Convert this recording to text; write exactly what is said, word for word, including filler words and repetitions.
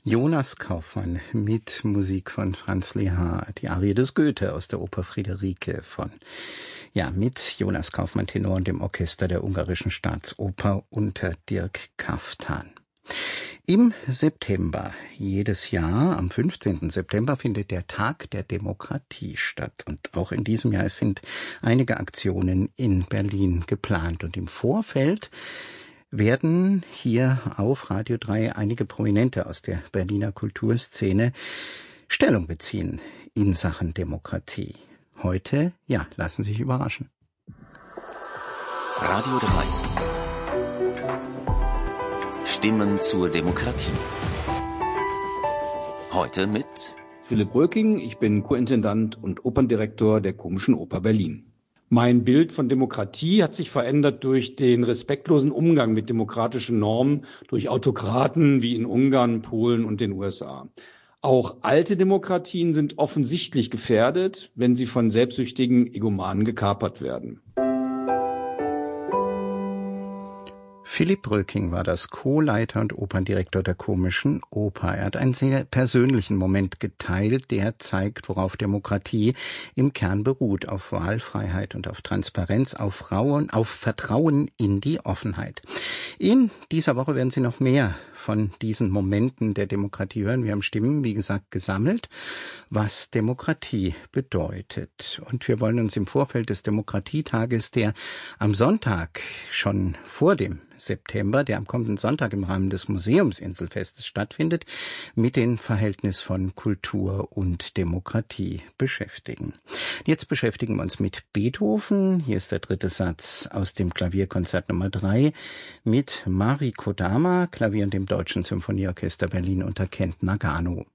Jonas Kaufmann mit Musik von Franz Lehár, die Arie des Goethe aus der Oper Friederike von, ja, mit Jonas Kaufmann Tenor und dem Orchester der Ungarischen Staatsoper unter Dirk Kaftan. Im September jedes Jahr, am fünfzehnten September, findet der Tag der Demokratie statt. Und auch in diesem Jahr sind einige Aktionen in Berlin geplant. Und im Vorfeld werden hier auf Radio drei einige Prominente aus der Berliner Kulturszene Stellung beziehen in Sachen Demokratie. Heute, ja, lassen Sie sich überraschen. Radio drei. Stimmen zur Demokratie. Heute mit Philipp Röking, ich bin Co-Intendant und Operndirektor der Komischen Oper Berlin. Mein Bild von Demokratie hat sich verändert durch den respektlosen Umgang mit demokratischen Normen durch Autokraten wie in Ungarn, Polen und den U S A. Auch alte Demokratien sind offensichtlich gefährdet, wenn sie von selbstsüchtigen Egomanen gekapert werden. Philipp Röking war das Co-Leiter und Operndirektor der Komischen Oper. Er hat einen sehr persönlichen Moment geteilt, der zeigt, worauf Demokratie im Kern beruht: auf Wahlfreiheit und auf Transparenz, auf Frauen, auf Vertrauen in die Offenheit. In dieser Woche werden Sie noch mehr von diesen Momenten der Demokratie hören. Wir haben Stimmen, wie gesagt, gesammelt, was Demokratie bedeutet. Und wir wollen uns im Vorfeld des Demokratietages, der am Sonntag schon vor dem September, der am kommenden Sonntag im Rahmen des Museumsinselfestes stattfindet, mit dem Verhältnis von Kultur und Demokratie beschäftigen. Jetzt beschäftigen wir uns mit Beethoven. Hier ist der dritte Satz aus dem Klavierkonzert Nummer drei mit Mari Kodama, Klavier und dem Deutschen Symphonieorchester Berlin unter Kent Nagano.